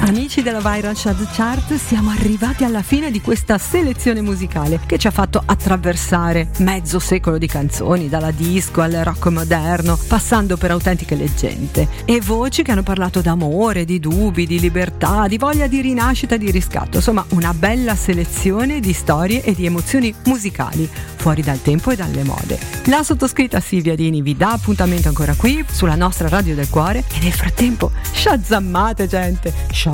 Amici della Viral Chart Chart, siamo arrivati alla fine di questa selezione musicale che ci ha fatto attraversare mezzo secolo di canzoni, dalla disco al rock moderno, passando per autentiche leggende e voci che hanno parlato d'amore, di dubbi, di libertà, di voglia di rinascita e di riscatto. Insomma, una bella selezione di storie e di emozioni musicali fuori dal tempo e dalle mode. La sottoscritta Silvia Dini vi dà appuntamento ancora qui sulla nostra Radio del Cuore e nel frattempo shazammate, gente,